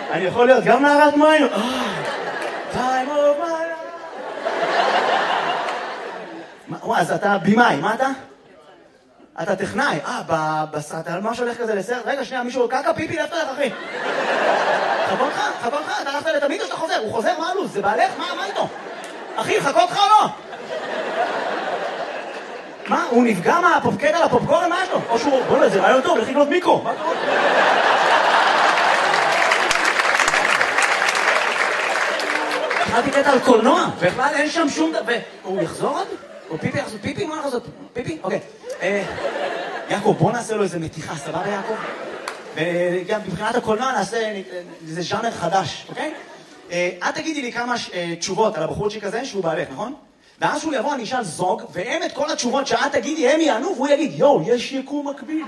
אני יכול להיות גם נערת מים. time of my life. אז אתה בימאי, מה אתה? אתה טכנאי. בסרט, על מה שהולך כזה לסרט? רגע, שנייה, מישהו, קקה פיפי, לאפת לך, אחי. חכו אותך, אתה הלכת לתמיד או שאתה חוזר? הוא חוזר, מה הלו"ז? זה בעלך? מה איתו? אחי, חכו אותך או לא? מה? הוא נפגע מהקטע לפופקורן? מה יש לו? או שהוא... בוא'נה, זה רעיון טוב, לכי לקנות מיקרו. מה קורה? התחלתי קטע על קולנוע, בכלל אין שם שום דבר... הוא יחזור עוד? או פיפי יחזור? פיפי? מה יחזור? פיפי? אוקיי. יעקב, בוא נעשה לו איזה מתיחה, סבבה יעקב? וגם מבחינת הקולנוע נעשה איזה ז'אנר חדש, אוקיי? את תגידי לי כמה תשובות על הבחורצ'יק הזה שהוא בעלך, נכון? ואז שהוא יבוא, אני אשאל זוג, והם את כל התשובות שאת תגידי, הם יענו, והוא יגיד, יואו, יש יקום מקביל.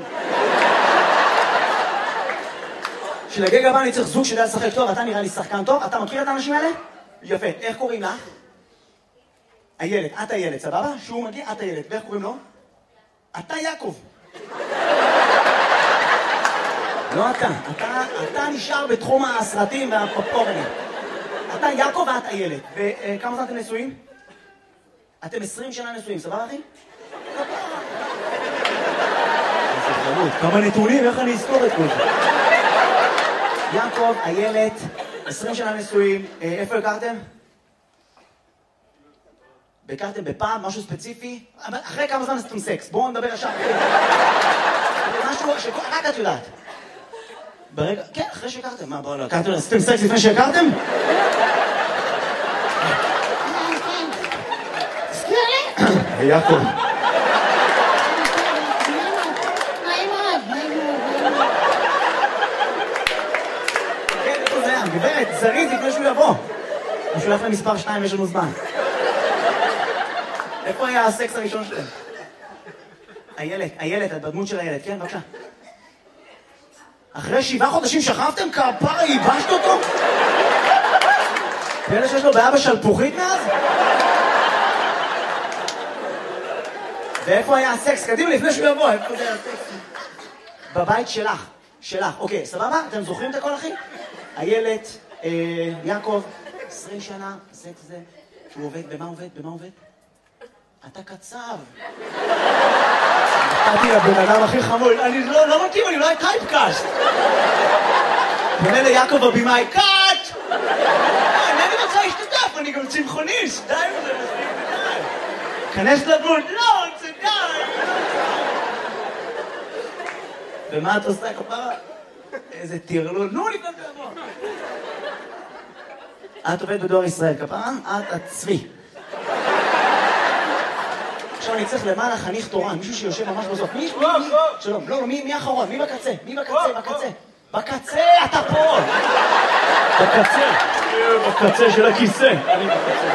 שלגג הבא אני צריך זוג שידע לשחק טוב, אתה נראה לי שחקן טוב, אתה מכיר את האנשים האלה? יפה, איך קוראים לך? הילד, את הילד, סבבה? שהוא מגיע, את הילד, ואיך קוראים לו? אתה יעקב. לא אתה נשאר בתחום הסרטים והפופקורנים. אתה יעקב ואת הילד. וכמה זמן אתם נשואים? אתם 20 שנה נשואים, סבבה אחי? כמה נתונים, איך אני אזכור את כל זה? יעקב, הילד, 20 שנה נשואים, איפה הכרתם? הכרתם בפעם, משהו ספציפי? אחרי כמה זמן עשיתם סקס? בואו נדבר עכשיו. משהו שרק את יודעת. ברגע, כן, אחרי שהכרתם. מה, בואו לא, הכרתם, עשיתם סקס לפני שהכרתם? תזכיר לי? יעקב. כן, איפה זה היה? גברת, זריז לפני שהוא יבוא. הוא שולח למספר 2, יש לנו זמן. איפה היה הסקס הראשון שלהם? הילד, בדמות של הילד, כן, בבקשה. אחרי 7 חודשים שכבתם? כפרה, ייבשת אותו? ואלה שיש לו בעיה בשלפוחית מאז? ואיפה היה הסקס? קדימה, לפני שהוא יבוא, איפה זה היה הסקס? בבית שלך. אוקיי, סבבה? אתם זוכרים את הכל, אחי? הילד, יעקב, 20 שנה, סקס זה. הוא עובד, במה עובד? אתה קצב. נתתי לבן אדם הכי חמוד, אני לא מתאים, אני לא היה טייפקאסט. פונה ליעקב הבימאי, קאט! אני רוצה להשתתף, אני גם צמחוניסט, די וזה מספיק, די. כנס לבוד, לא, זה די. ומה את עושה כפרה? איזה תירלול, נו לפני תבוא. את עובדת בדואר ישראל, כפרה? את הצבי. עכשיו אני צריך למעלה חניך תורן, מישהו שיושב ממש בסוף. מי? שלום, לא, מי האחרון? מי בקצה? בקצה, אתה פה! בקצה של הכיסא. אני בקצה.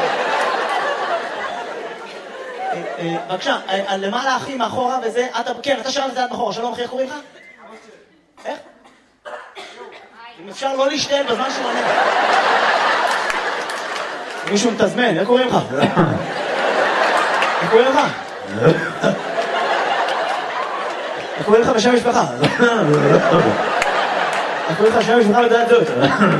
בבקשה, למעלה הכי מאחורה וזה, כן, אתה שאלת את זה עד מאחורה, שלום אחי, איך קוראים לך? איך? אם אפשר לא להשתעל בזמן שהוא עונה. מישהו מתזמן, איך קוראים לך? איך קוראים לך? איך קוראים לך בשם משפחה? איך קוראים לך שם משפחה לדעת זאת?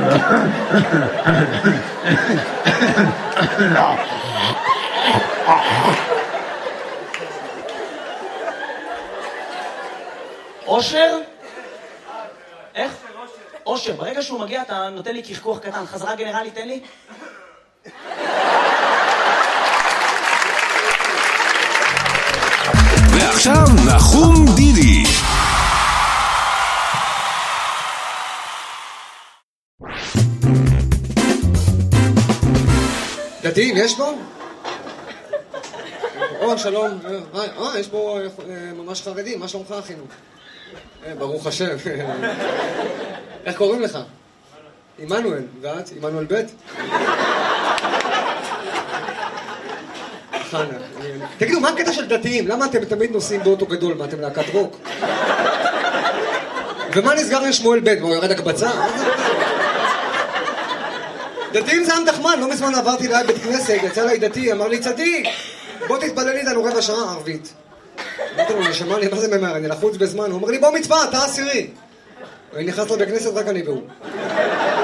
אושר? איך? אושר. ברגע שהוא מגיע אתה נותן לי קחקוח קטן. חזרה גנרלי, תן לי. ועכשיו נחום דידי. דתיים, יש בו? שלום. יש פה ממש חרדים, מה שלומך אחינו? ברוך השם. איך קוראים לך? עמנואל. ואת? עמנואל ב'? חנה. תגידו, מה הקטע של דתיים? למה אתם תמיד נוסעים באוטו גדול? מה, אתם להקת רוק? ומה נסגר עם שמואל ב'? מה, יורד הקבצה? דתיים זה עם תחמן, לא מזמן עברתי ליד בית כנסת, יצא לי דתי, אמר לי צדיק, בוא תתפלל איתנו רבע שעה ערבית. אמרתי לו, נשמע לי, מה זה ממהר, אני לחוץ בזמן, הוא אומר לי בוא מצווה, אתה עשירי. אני נכנס לו בכנסת רק אני והוא.